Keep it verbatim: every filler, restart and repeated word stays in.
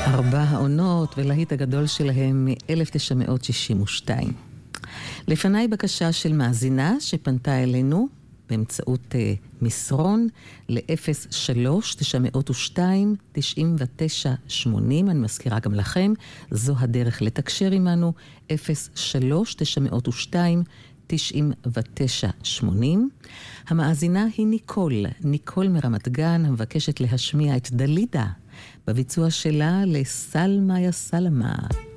ארבע העונות ולהיט הגדול שלהם מ-אלף תשע מאות שישים ושתיים. לפניי בקשה של מאזינה שפנתה אלינו באמצעות uh, מסרון ל-אפס שלוש תשע אפס שתיים תשעים ותשע שמונים. אני מזכירה גם לכם, זו הדרך לתקשר עמנו, אפס שלוש תשע אפס שתיים תשעים ותשע שמונים. המאזינה היא ניקול, ניקול מרמת גן, המבקשת להשמיע את דלידה בביצוע שלה לסלמה יא סלמה.